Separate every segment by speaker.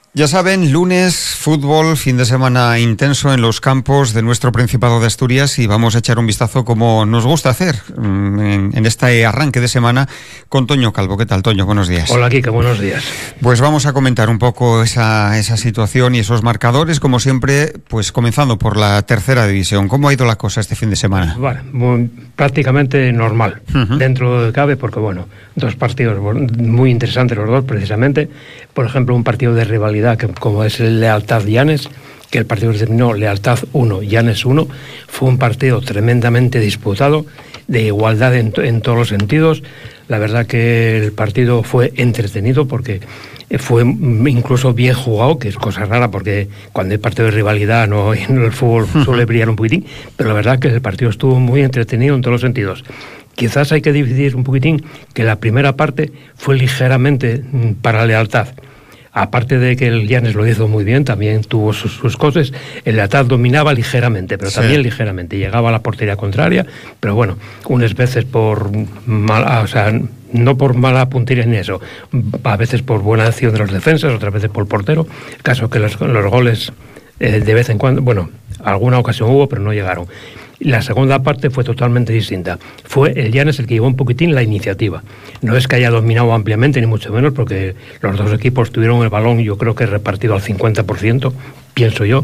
Speaker 1: Ya saben, lunes, fútbol, fin de semana intenso en los campos de nuestro Principado de Asturias y vamos a echar un vistazo como nos gusta hacer en este arranque de semana con Toño Calvo. ¿Qué tal, Toño? Buenos días.
Speaker 2: Hola, Kike, buenos días.
Speaker 1: Pues vamos a comentar un poco esa situación y esos marcadores, como siempre, pues comenzando por la tercera división. ¿Cómo ha ido la cosa este fin de semana?
Speaker 2: Vale, prácticamente normal, dentro de cabe, porque bueno, dos partidos muy interesantes los dos, precisamente. Por ejemplo, un partido de rivalidad que como es el Lealtad-Llanes, que el partido que terminó Lealtad 1, Llanes 1, fue un partido tremendamente disputado, de igualdad en todos los sentidos. La verdad que el partido fue entretenido porque fue incluso bien jugado, que es cosa rara porque cuando hay partido de rivalidad en el fútbol suele brillar un poquitín, pero la verdad que el partido estuvo muy entretenido en todos los sentidos. Quizás hay que dividir un poquitín que la primera parte fue ligeramente para Lealtad. Aparte de que el Llanes lo hizo muy bien, también tuvo sus cosas. El Lealtad dominaba ligeramente, pero también ligeramente. Llegaba a la portería contraria, pero bueno, unas veces por mala, o sea, no por mala puntería ni eso, a veces por buena acción de los defensas, otras veces por el portero. El caso es que los goles de vez en cuando, bueno, alguna ocasión hubo, pero no llegaron. La segunda parte fue totalmente distinta. Fue el Llanes el que llevó un poquitín la iniciativa. No es que haya dominado ampliamente, ni mucho menos, porque los dos equipos tuvieron el balón, yo creo que repartido al 50%, pienso yo.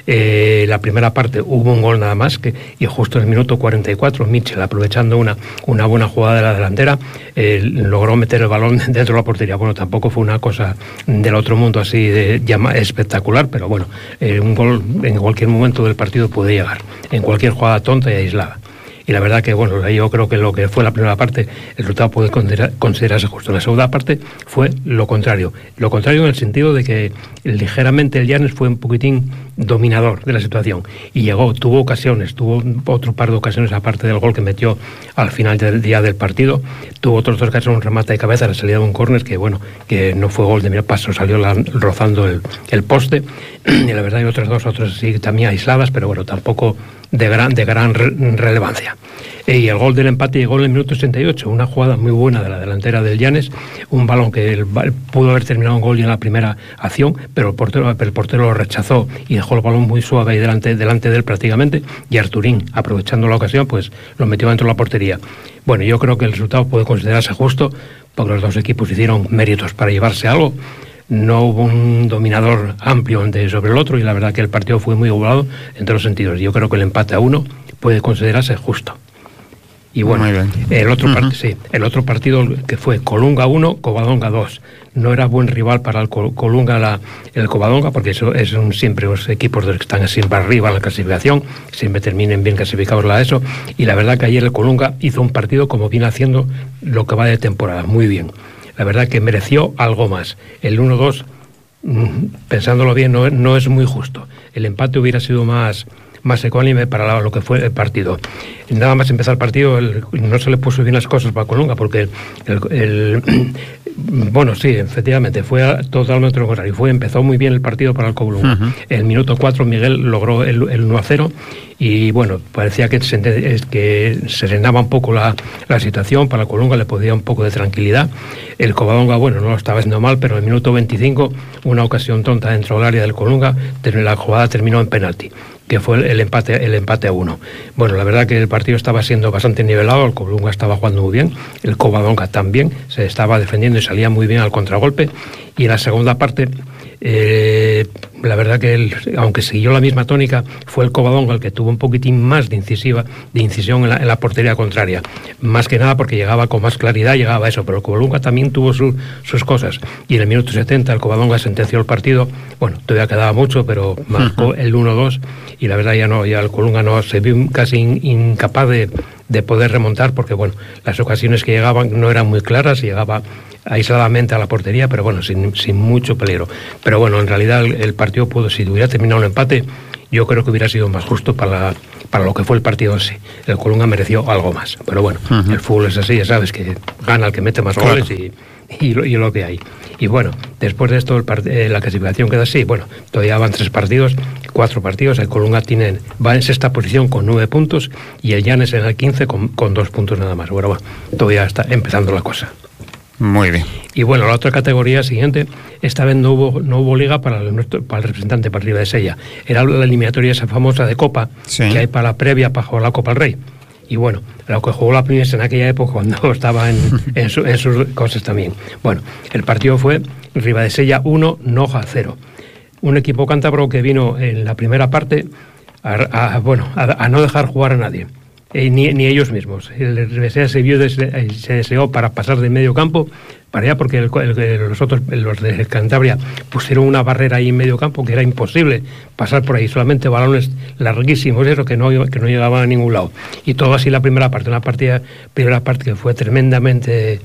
Speaker 2: La primera parte hubo un gol nada más, y justo en el minuto 44, Mitchell, aprovechando una buena jugada de la delantera, logró meter el balón dentro de la portería. Bueno, tampoco fue una cosa del otro mundo así espectacular, pero bueno, un gol en cualquier momento del partido puede llegar, en cualquier jugada tonta y aislada. Y la verdad que, bueno, yo creo que lo que fue la primera parte, el resultado puede considerarse justo. En la segunda parte fue lo contrario. Lo contrario en el sentido de que ligeramente el Llanes fue un poquitín dominador de la situación. Y tuvo ocasiones, tuvo otro par de ocasiones, aparte del gol que metió al final del día del partido. Tuvo otros dos casos, un remate de cabeza a la salida de un córner, que bueno, que no fue gol de medio paso, salió rozando el poste. Y la verdad hay otras sí también aisladas, pero bueno, tampoco de gran relevancia. Y el gol del empate llegó en el minuto 68, una jugada muy buena de la delantera del Llanes, un balón que pudo haber terminado un gol en la primera acción, pero el portero lo rechazó y dejó el balón muy suave ahí delante de él prácticamente, y Arturín, aprovechando la ocasión, pues lo metió dentro de la portería. Bueno, yo creo que el resultado puede considerarse justo, porque los dos equipos hicieron méritos para llevarse algo. No hubo un dominador amplio sobre el otro, y la verdad que el partido fue muy igualado en todos los sentidos. Yo creo que el empate a 1 puede considerarse justo. Y bueno, el otro partido que fue Colunga 1, Covadonga 2. No era buen rival para el Colunga el Covadonga, porque eso siempre los equipos que están siempre arriba en la clasificación, siempre terminen bien clasificados la ESO. Y la verdad que ayer el Colunga hizo un partido como viene haciendo lo que va de temporada, muy bien. La verdad que mereció algo más. El 1-2, pensándolo bien, no es muy justo. El empate hubiera sido más ecuánime para lo que fue el partido. Nada más empezar el partido, no se le puso bien las cosas para Colunga, porque bueno, sí, efectivamente, fue totalmente lo contrario. Empezó muy bien el partido para el Colunga. El minuto 4 Miguel logró el 1-0 y bueno, parecía que serenaba un poco la situación. Para el Colunga le podía un poco de tranquilidad. El Covadonga, bueno, no lo estaba haciendo mal, pero en el minuto 25, una ocasión tonta dentro del área del Colunga, la jugada terminó en penalti, que fue el empate a 1. Bueno, la verdad que el partido estaba siendo bastante nivelado, el Colunga estaba jugando muy bien, el Covadonga también, se estaba defendiendo y salía muy bien al contragolpe, y en la segunda parte, la verdad que aunque siguió la misma tónica, fue el Covadonga el que tuvo un poquitín más de incisión en la portería contraria, más que nada porque llegaba con más claridad, llegaba a eso, pero el Colunga también tuvo sus cosas, y en el minuto 70 el Covadonga sentenció el partido. Bueno, todavía quedaba mucho, pero marcó el 1-2, y la verdad ya el Colunga no se vio casi incapaz de poder remontar, porque bueno, las ocasiones que llegaban no eran muy claras, llegaba aisladamente a la portería, pero bueno, sin mucho peligro. Pero bueno, en realidad el partido si hubiera terminado un empate, yo creo que hubiera sido más justo para lo que fue el partido en sí. El Colunga mereció algo más, pero bueno, el fútbol es así, ya sabes, que gana el que mete más goles y lo que hay. Y bueno, después de esto la clasificación queda así. Bueno, todavía van 4 partidos. El Colunga va en sexta posición con 9 puntos y el Llanes en el 15 con 2 puntos nada más. Bueno, todavía está empezando la cosa.
Speaker 1: Muy bien.
Speaker 2: Y bueno, la otra categoría siguiente, esta vez no hubo liga para el representante, para Ribadesella. Era la eliminatoria esa famosa de Copa, sí, que hay para la previa para jugar la Copa del Rey. Y bueno, lo que jugó la Primera en aquella época cuando estaba en sus cosas también. Bueno, el partido fue Ribadesella 1, Noja 0. Un equipo cántabro que vino en la primera parte a no dejar jugar a nadie. Ni ellos mismos. El Ribadesella se deseó para pasar de medio campo para allá, porque los de Cantabria pusieron una barrera ahí en medio campo que era imposible pasar por ahí, solamente balones larguísimos, eso que no llegaban a ningún lado. Y todo así la primera parte, primera parte que fue tremendamente,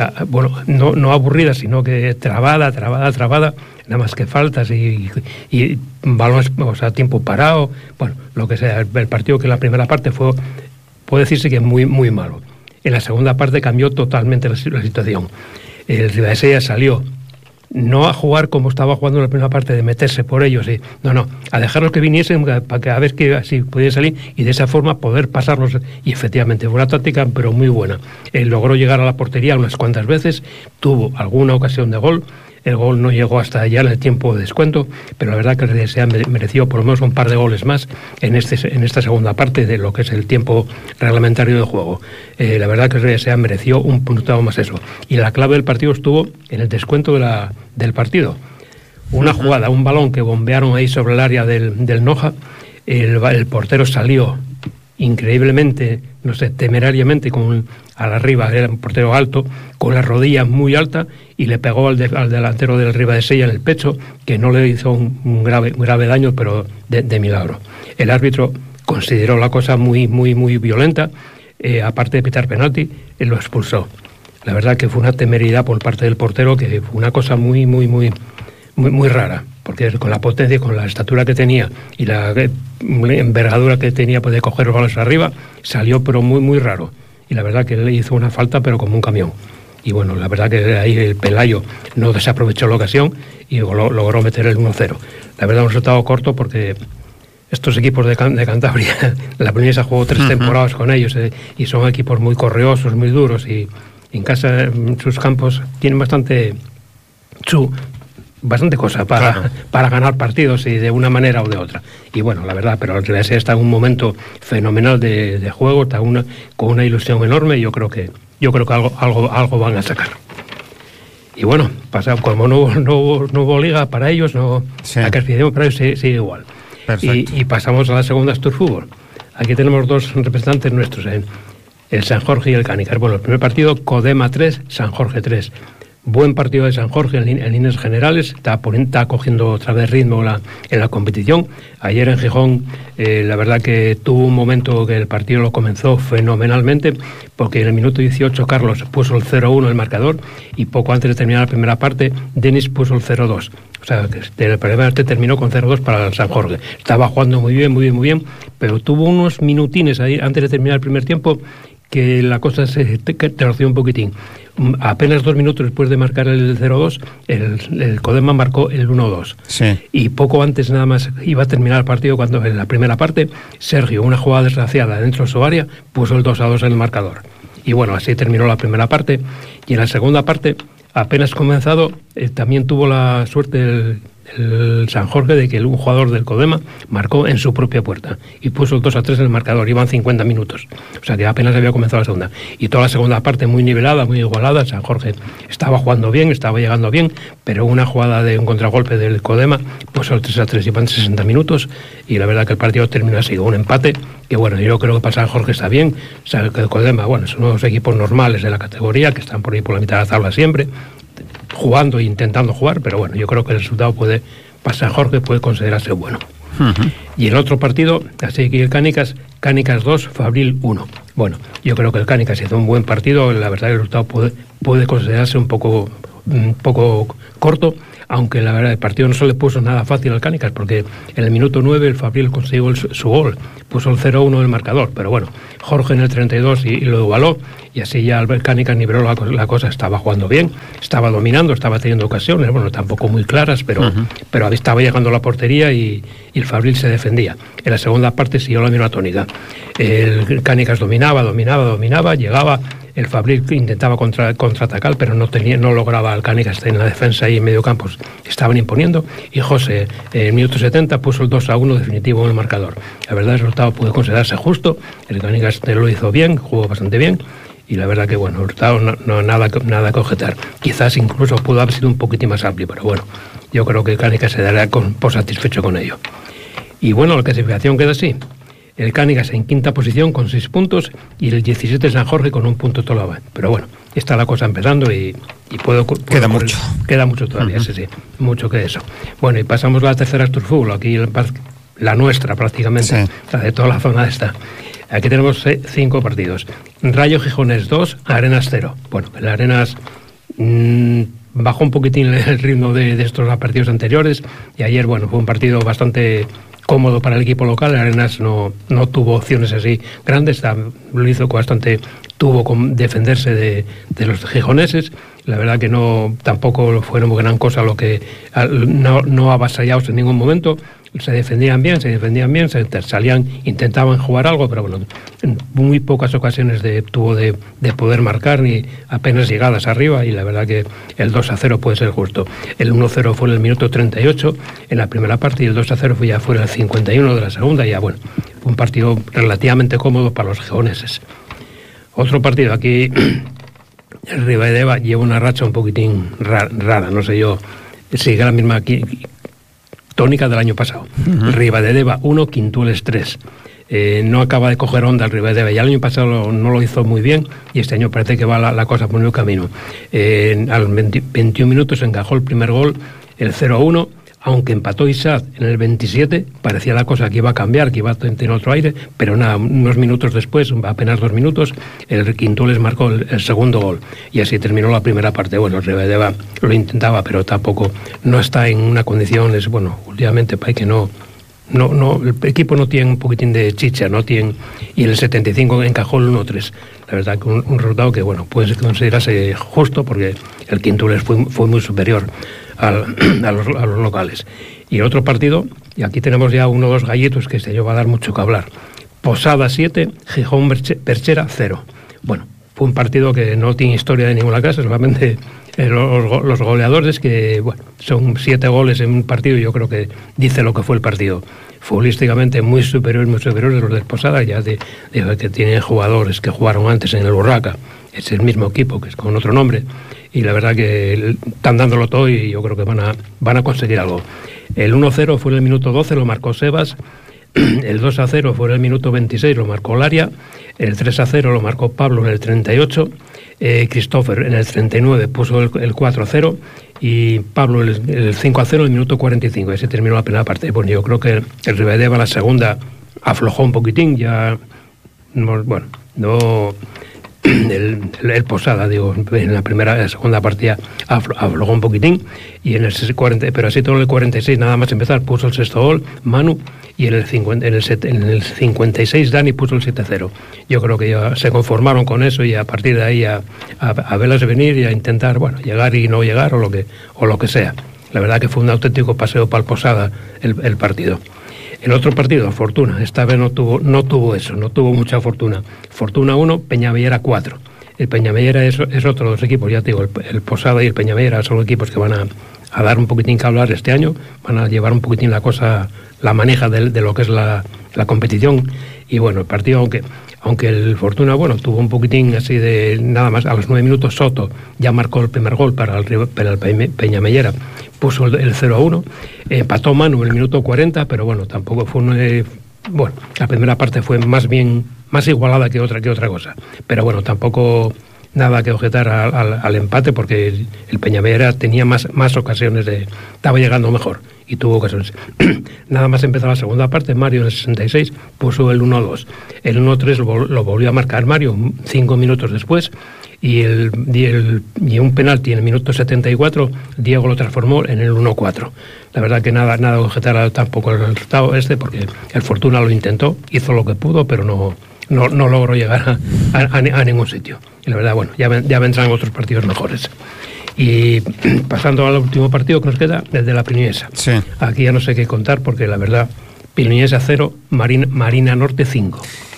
Speaker 2: no aburrida, sino que trabada, nada más que faltas y balones, o sea, tiempo parado, bueno, lo que sea. El partido que en la primera parte puede decirse que muy, muy malo. En la segunda parte cambió totalmente la situación. El Ribadesella salió no a jugar como estaba jugando en la primera parte, de meterse por ellos, a dejarlos que viniesen para que a ver que así podían salir y de esa forma poder pasarlos. Y efectivamente fue una táctica, pero muy buena. Logró llegar a la portería unas cuantas veces, tuvo alguna ocasión de gol. El gol no llegó hasta allá en el tiempo de descuento, pero la verdad que el Ribadesella mereció por lo menos un par de goles más en esta segunda parte de lo que es el tiempo reglamentario de juego. La verdad que el Ribadesella mereció un puntado más eso. Y la clave del partido estuvo en el descuento del partido. Una jugada, un balón que bombearon ahí sobre el área del Noja, el portero salió increíblemente, temerariamente, al arriba, era un portero alto, con la rodilla muy alta, y le pegó al delantero del Ribadesella en el pecho, que no le hizo un grave daño, pero de milagro. El árbitro consideró la cosa muy, muy, muy violenta, aparte de pitar penalti, él lo expulsó. La verdad que fue una temeridad por parte del portero, que fue una cosa muy, muy, muy, muy, muy rara, porque con la potencia, con la estatura que tenía y la envergadura que tenía de coger los balones arriba, salió pero muy, muy raro. Y la verdad que le hizo una falta, pero como un camión. Y bueno, la verdad que ahí el Pelayo no desaprovechó la ocasión y logró meter el 1-0. La verdad, un resultado corto, porque estos equipos de Cantabria, la Primera jugó 3 temporadas con ellos, y son equipos muy correosos, muy duros, y en casa, en sus campos, tienen bastante cosa para ganar partidos, y de una manera o de otra. Y bueno, la verdad, pero el Ribadesella está en un momento fenomenal de juego, está con una ilusión enorme, y yo creo que algo van a sacar. Y bueno, como no hubo liga para ellos,
Speaker 1: sí,
Speaker 2: la clasificación para ellos sigue igual. Y pasamos a la segunda Astur Fútbol. Aquí tenemos 2 representantes nuestros, el San Jorge y el Cánicas. Bueno, el primer partido, Codema 3, San Jorge 3. Buen partido de San Jorge en líneas generales, está cogiendo otra vez ritmo en la competición. Ayer en Gijón, la verdad que tuvo un momento que el partido lo comenzó fenomenalmente, porque en el minuto 18 Carlos puso el 0-1 el marcador, y poco antes de terminar la primera parte, Denis puso el 0-2. O sea, que el primer parte terminó con 0-2 para el San Jorge. Estaba jugando muy bien, muy bien, muy bien, pero tuvo unos minutines ahí antes de terminar el primer tiempo que la cosa se torció un poquitín. Apenas 2 minutos después de marcar el 0-2, el Codema marcó el 1-2.
Speaker 1: Sí.
Speaker 2: Y poco antes nada más iba a terminar el partido, cuando en la primera parte Sergio, una jugada desgraciada dentro de su área, puso el 2-2 en el marcador. Y bueno, así terminó la primera parte. Y en la segunda parte, apenas comenzado, también tuvo la suerte el San Jorge de que un jugador del Codema marcó en su propia puerta y puso el 2-3 en el marcador. Iban 50 minutos, o sea que apenas había comenzado la segunda, y toda la segunda parte muy nivelada, muy igualada. San Jorge estaba jugando bien, estaba llegando bien, pero una jugada de un contragolpe del Codema puso el 3-3. Iban 60 minutos y la verdad que el partido terminó así, un empate, que bueno, yo creo que para San Jorge está bien. O sea, que el Codema, bueno, son unos equipos normales de la categoría, que están por ahí por la mitad de la tabla siempre, jugando e intentando jugar, pero bueno, yo creo que el resultado para San Jorge puede considerarse bueno. Y el otro partido, así que el Cánicas 2, Fabril 1. Bueno, yo creo que el Cánicas hizo un buen partido, la verdad que el resultado puede considerarse un poco corto, aunque la verdad el partido no se le puso nada fácil al Cánicas, porque en el minuto 9 el Fabril consiguió su gol, puso el 0-1 en el marcador, pero bueno, Jorge en el 32 y lo igualó, y así ya el Cánicas niveló la cosa. Estaba jugando bien, estaba dominando, estaba teniendo ocasiones, bueno, tampoco muy claras, pero estaba llegando a la portería, y el Fabril se defendía. En la segunda parte siguió la misma tónica. El Cánicas dominaba, llegaba, el Fabril intentaba contraatacar, pero no lograba al Cánicas en la defensa y en medio campo estaban imponiendo, y José en el minuto 70 puso el 2-1 definitivo en el marcador. La verdad el resultado puede considerarse justo, el Cánicas lo hizo bien, jugó bastante bien, y la verdad que bueno, el resultado nada que objetar. Quizás incluso pudo haber sido un poquitín más amplio, pero bueno, yo creo que el Cánicas se dará por satisfecho con ello. Y bueno, la clasificación queda así: el Cánicas en quinta posición con 6 puntos y el 17 San Jorge con 1 punto Tolaba. Pero bueno, está la cosa empezando y
Speaker 1: queda mucho.
Speaker 2: Queda mucho todavía, sí, mucho que eso. Bueno, y pasamos a la tercera Asturfútbol, aquí la nuestra prácticamente, la de toda la zona esta. Aquí tenemos 5 partidos. Rayo Gijones 2, Arenas 0. Bueno, el Arenas bajó un poquitín el ritmo de estos partidos anteriores, y ayer, bueno, fue un partido bastante cómodo para el equipo local. El Arenas no tuvo opciones así grandes, lo hizo bastante, tuvo con defenderse de los gijoneses. La verdad que tampoco fueron gran cosa lo que no avasallados en ningún momento. Se defendían bien, intentaban jugar algo, pero bueno, en muy pocas ocasiones tuvo de poder marcar, ni apenas llegadas arriba, y la verdad que el 2-0 puede ser justo. El 1-0 fue en el minuto 38 en la primera parte, y el 2-0 ya fue en el 51 de la segunda, y ya bueno, fue un partido relativamente cómodo para los gijoneses. Otro partido aquí, el Ribadedeva lleva una racha un poquitín rara, no sé yo, sigue la misma tónica del año pasado. Ribadedeva 1, Quintueles 3. No acaba de coger onda el Ribadedeva. Ya el año pasado no lo hizo muy bien, y este año parece que va la cosa por un camino. Al 21 minutos encajó el primer gol, el 0-1, aunque empató Isad en el 27, parecía la cosa que iba a cambiar, que iba a tener otro aire, pero nada, unos minutos después, apenas 2 minutos, el Quintueles marcó el segundo gol, y así terminó la primera parte. Bueno, el Ribadedeva lo intentaba, pero tampoco no está en una condición, bueno, últimamente para que el equipo no tiene un poquitín de chicha, y en el 75 encajó el 1-3. La verdad que un resultado que, bueno, puede considerarse justo, porque el Quintueles fue muy superior a los locales. Y el otro partido, y aquí tenemos ya 1-2 gallitos que se va a dar mucho que hablar. Posada 7, Gijón Perchera 0. Bueno, fue un partido que no tiene historia de ninguna clase, solamente los goleadores, que bueno, son 7 goles en un partido, y yo creo que dice lo que fue el partido. Futbolísticamente muy superior de los de Posada, ya de que tienen jugadores que jugaron antes en el Urraca. Es el mismo equipo, que es con otro nombre, y la verdad que están dándolo todo, y yo creo que van a conseguir algo. El 1-0 fue en el minuto 12, lo marcó Sebas. El 2-0 fue en el minuto 26, lo marcó Laria. El 3-0 lo marcó Pablo en el 38. Christopher en el 39 puso el 4-0, y Pablo el 5-0 en el minuto 45. Ese terminó la primera parte. Bueno, yo creo que el Ribadedeva la segunda aflojó un poquitín, ya el Posada, en la segunda partida aflojó un poquitín, y en el 40, pero así todo el 46, nada más empezar, puso el sexto gol Manu, y en el 56 Dani puso el 7-0. Yo creo que ya se conformaron con eso, y a partir de ahí a verlas venir, y a intentar, bueno, llegar y no llegar, o lo que sea. La verdad que fue un auténtico paseo para el Posada el partido. El otro partido, Fortuna, esta vez no tuvo eso, no tuvo mucha fortuna. Fortuna 1, Peñavellera 4. El Peñavellera es otro de los equipos, ya te digo, el Posada y el Peñavellera son equipos que van a dar un poquitín que hablar este año, van a llevar un poquitín la cosa, la maneja de lo que es la competición. Y bueno, el partido, aunque el Fortuna, bueno, tuvo un poquitín así de nada más, a los 9 minutos Soto ya marcó el primer gol para el Peñamellera, puso el 0-1, empató Manu en el minuto 40, pero bueno, tampoco fue la primera parte fue más igualada que otra cosa, pero bueno, tampoco nada que objetar al empate, porque el Peñamellera tenía más ocasiones, estaba llegando mejor y tuvo ocasiones. Nada más empezó la segunda parte, Mario en el 66 puso el 1-2. El 1-3 lo volvió a marcar Mario 5 minutos después, y un penalti en el minuto 74 Diego lo transformó en el 1-4. La verdad que nada que objetar tampoco el resultado porque el Fortuna lo intentó, hizo lo que pudo, pero no logró llegar a ningún sitio. Y la verdad, bueno, ya vendrán otros partidos mejores. Y pasando al último partido que nos queda, el de la Piloñesa.
Speaker 1: Sí.
Speaker 2: Aquí ya no sé qué contar, porque la verdad, Piloñesa 0, Marina Norte 5.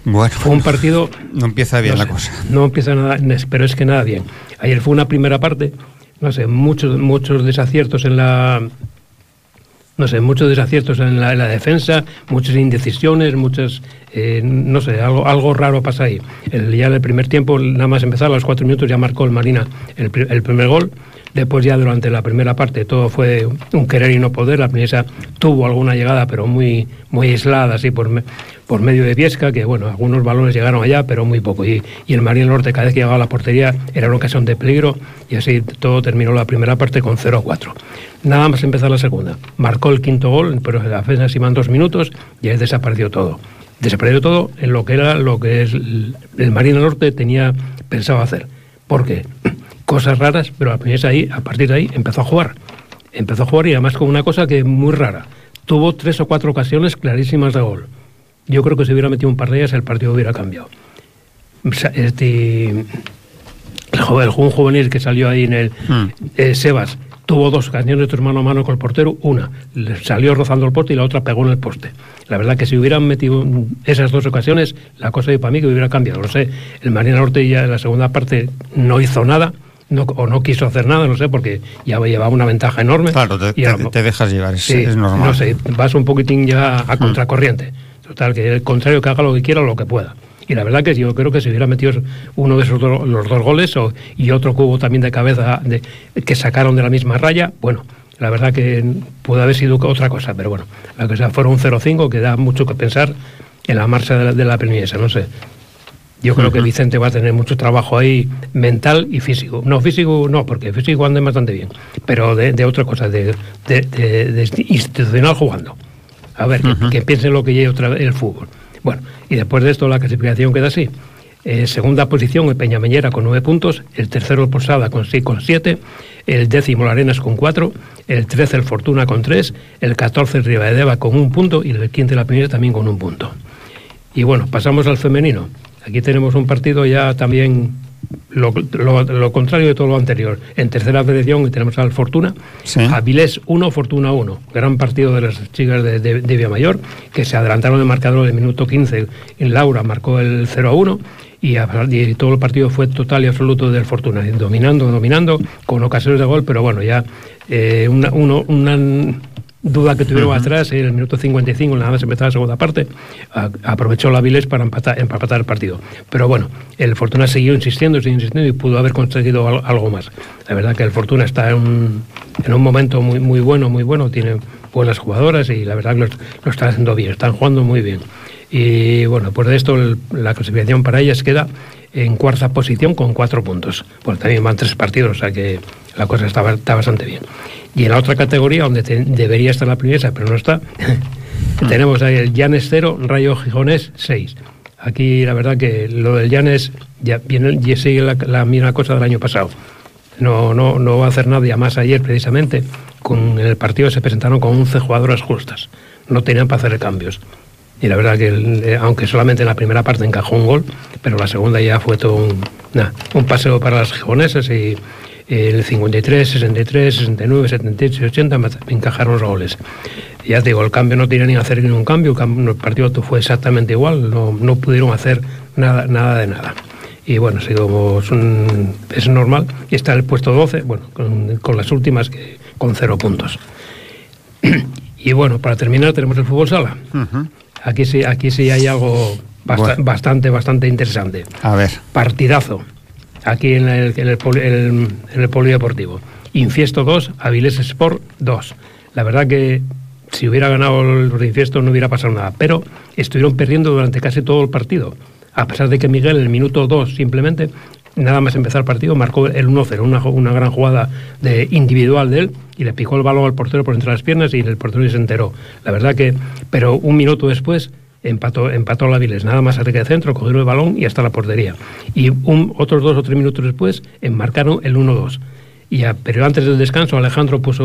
Speaker 1: Bueno,
Speaker 2: fue un partido...
Speaker 1: No empieza bien la cosa.
Speaker 2: No empieza nada, pero es que nada bien. Ayer fue una primera parte, no sé, muchos desaciertos en la... No sé, muchos desaciertos en la defensa, muchas indecisiones, muchas... no sé, algo raro pasa ahí. Ya en el primer tiempo, nada más empezar, a los 4 minutos ya marcó el Marina el primer gol. Después ya durante la primera parte todo fue un querer y no poder. La Priniesa tuvo alguna llegada, pero muy aislada, así por medio de Viesca, que bueno, algunos balones llegaron allá, pero muy poco. Y el Marina Norte, cada vez que llegaba a la portería, era una ocasión de peligro, y así todo terminó la primera parte con 0-4. Nada más empezar la segunda. Marcó el quinto gol, pero la defensa se iban 2 minutos y ahí desapareció todo. Desapareció todo en lo que es el Marina Norte tenía pensado hacer. ¿Por qué? Cosas raras, pero la Priniesa ahí, a partir de ahí, empezó a jugar y además con una cosa que es muy rara. Tuvo 3 o 4 ocasiones clarísimas de gol. Yo creo que si hubiera metido un par de ellas, el partido hubiera cambiado. El juvenil que salió ahí en el Sebas tuvo 2 ocasiones de mano a mano con el portero. Una salió rozando el poste y la otra pegó en el poste. La verdad que si hubieran metido esas 2 ocasiones, la cosa para mí que hubiera cambiado. No sé, el Marina Norte ya en la segunda parte no hizo nada. O no quiso hacer nada, no sé, porque ya llevaba una ventaja enorme.
Speaker 1: Claro, te dejas llevar,
Speaker 2: sí,
Speaker 1: es normal.
Speaker 2: No sé, vas un poquitín ya a contracorriente. Total, que el contrario, que haga lo que quiera o lo que pueda. Y la verdad que yo creo que si hubiera metido uno de esos los 2 goles y otro cubo también de cabeza que sacaron de la misma raya, bueno, la verdad que puede haber sido otra cosa, pero bueno, la cosa fueron un 0-5 que da mucho que pensar en la marcha de la Priniesa, no sé. Yo creo que Vicente va a tener mucho trabajo ahí, mental y físico. No, físico no, porque físico anda bastante bien, pero de otra cosa, de institucional jugando. A ver, que piensen lo que lleva el fútbol. Bueno, y después de esto la clasificación queda así. Segunda posición el Peñameñera con 9 puntos, el tercero el Posada con 7, el 10º la Arenas con 4, el 13 el Fortuna con 3, el 14 el Ribadedeva con 1 punto y el 15 la Priniesa también con 1 punto. Y bueno, pasamos al femenino. Aquí tenemos un partido ya también lo contrario de todo lo anterior. En tercera federación tenemos al Fortuna, sí. Avilés 1, Fortuna 1. Gran partido de las chicas de Viamayor, que se adelantaron el marcador del minuto 15. En Laura marcó el 0-1 y todo el partido fue total y absoluto del Fortuna, dominando, con ocasiones de gol, pero bueno, ya una duda que tuvieron atrás, en el minuto 55, nada más empezar la segunda parte, aprovechó la Avilés para empatar el partido. Pero bueno, el Fortuna siguió insistiendo y pudo haber conseguido algo más. La verdad que el Fortuna está en un momento muy bueno, tiene buenas jugadoras y la verdad que lo está haciendo bien, están jugando muy bien. Y bueno, pues de esto la clasificación para ellas queda en 4ª posición con 4 puntos. Pues también van 3 partidos, o sea que la cosa está bastante bien. Y en la otra categoría, donde debería estar la Priniesa, pero no está, tenemos ahí el Llanes 0, Rayo Gijonés 6. Aquí la verdad que lo del Llanes ya sigue la misma cosa del año pasado. No va a hacer nada, ya más ayer precisamente, en el partido se presentaron con 11 jugadoras justas. No tenían para hacer cambios. Y la verdad que, aunque solamente en la primera parte encajó un gol, pero la segunda ya fue todo un paseo para las gijonesas y el 53, 63, 69, 78, 80 encajaron los goles. Ya te digo, el cambio no tenía ni hacer ningún cambio, el partido fue exactamente igual, no pudieron hacer nada de nada. Y bueno, es normal, y está el puesto 12, bueno, con las últimas con 0 puntos. Y bueno, para terminar tenemos el fútbol sala. Aquí sí hay algo bastante interesante.
Speaker 1: A ver.
Speaker 2: Partidazo. Aquí en el polideportivo. Infiesto 2, Avilés Sport 2. La verdad que si hubiera ganado los de Infiesto no hubiera pasado nada, pero estuvieron perdiendo durante casi todo el partido. A pesar de que Miguel en el minuto 2 simplemente, nada más empezar el partido, marcó el 1-0, una gran jugada individual de él, y le picó el balón al portero por entre las piernas y el portero se enteró. La verdad que, pero un minuto después empató la Avilés, nada más cerca de centro, cogieron el balón y hasta la portería. Y otros 2 o 3 minutos después marcaron el 1-2. Pero antes del descanso Alejandro puso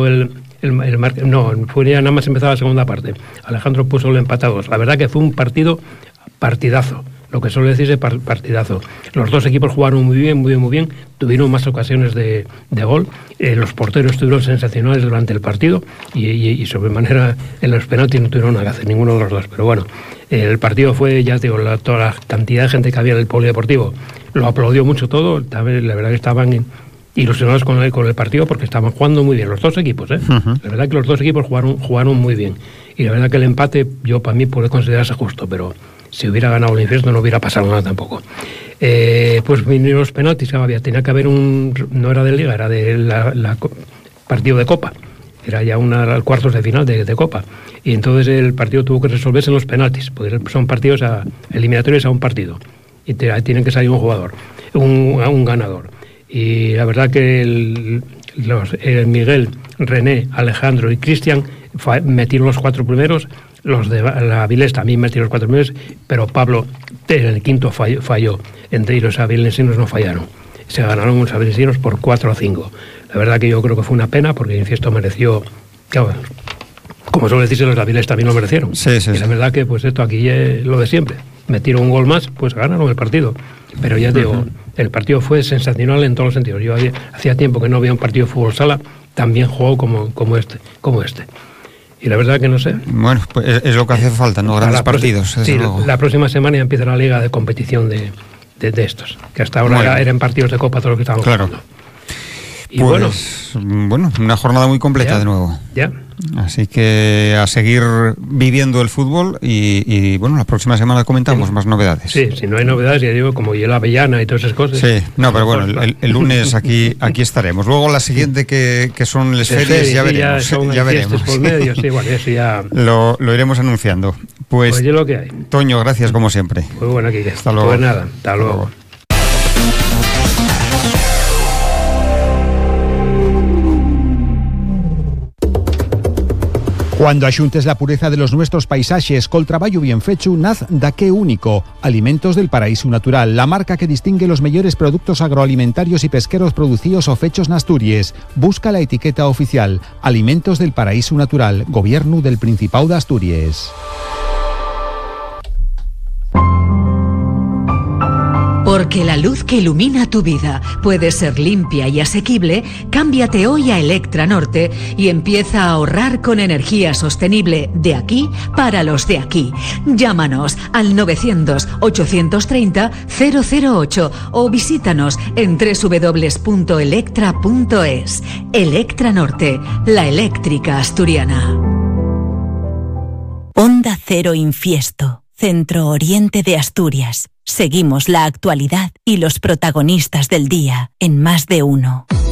Speaker 2: fue ya nada más empezar la segunda parte. Alejandro puso el empate a 2. La verdad que fue un partidazo. lo que suele decirse partidazo. Los dos equipos jugaron muy bien, tuvieron más ocasiones de gol, los porteros estuvieron sensacionales durante el partido y sobremanera en los penaltis no tuvieron nada que hacer ninguno de los dos, pero bueno, el partido fue, ya te digo, toda la cantidad de gente que había en el polideportivo lo aplaudió mucho todo, también, la verdad que estaban ilusionados con el partido porque estaban jugando muy bien los dos equipos, ¿eh? La verdad que los dos equipos jugaron muy bien y la verdad que el empate yo para mí puede considerarse justo, pero si hubiera ganado el Infiesto no hubiera pasado nada tampoco. Pues vinieron los penaltis, tenía que haber no era de Liga, era de la partido de Copa, era ya cuartos de final de Copa, y entonces el partido tuvo que resolverse en los penaltis, porque son partidos eliminatorios a un partido y tienen que salir un jugador, un ganador. Y la verdad que Miguel, René, Alejandro y Cristian metieron los 4 primeros, los de la Avilés también metieron los 4 primeros, pero Pablo en el quinto falló. Entre los avilesinos no fallaron. Se ganaron los avilesinos por 4-5. La verdad que yo creo que fue una pena porque el Infiesto mereció, claro, como suele decirse, los Avilés también lo merecieron.
Speaker 1: Sí,
Speaker 2: y la verdad que pues esto aquí es lo de siempre. Metieron un gol más, pues ganaron el partido. Pero ya te digo, el partido fue sensacional en todos los sentidos. Yo hacía tiempo que no había un partido de fútbol sala tan bien jugado como este. Y la verdad que no sé.
Speaker 1: Bueno, pues es lo que hace falta, ¿no? Grandes partidos.
Speaker 2: Sí, la próxima semana ya empieza la liga de competición de estos, que hasta ahora eran partidos de Copa todo lo que estaban jugando. Y
Speaker 1: pues, bueno, una jornada muy completa
Speaker 2: ya,
Speaker 1: de nuevo.
Speaker 2: Ya.
Speaker 1: Así que a seguir viviendo el fútbol y bueno, la próxima semana comentamos más novedades.
Speaker 2: Sí, si no hay novedades, ya digo, como la avellana y todas esas cosas.
Speaker 1: Sí, no, pero bueno, el lunes aquí estaremos. Luego la siguiente que son las ferias, ya veremos. Ya veremos.
Speaker 2: Por medio, sí, bueno, eso ya...
Speaker 1: Lo iremos anunciando. Pues
Speaker 2: es lo que hay.
Speaker 1: Toño, gracias como siempre.
Speaker 2: Muy bueno, aquí.
Speaker 1: Hasta luego.
Speaker 2: Pues nada, hasta luego.
Speaker 3: Cuando axuntes la pureza de los nuestros paisaxes col traballo bien fecho, naz daqué único. Alimentos del Paraíso Natural, la marca que distingue los mejores productos agroalimentarios y pesqueros producidos o fechos en Asturias. Busca la etiqueta oficial. Alimentos del Paraíso Natural, Gobierno del Principado de Asturias.
Speaker 4: Porque la luz que ilumina tu vida puede ser limpia y asequible, cámbiate hoy a Electra Norte y empieza a ahorrar con energía sostenible de aquí para los de aquí. Llámanos al 900-830-008 o visítanos en www.electra.es. Electra Norte, la eléctrica asturiana.
Speaker 5: Onda Cero Infiesto, Centro Oriente de Asturias. Seguimos la actualidad y los protagonistas del día en Más de Uno.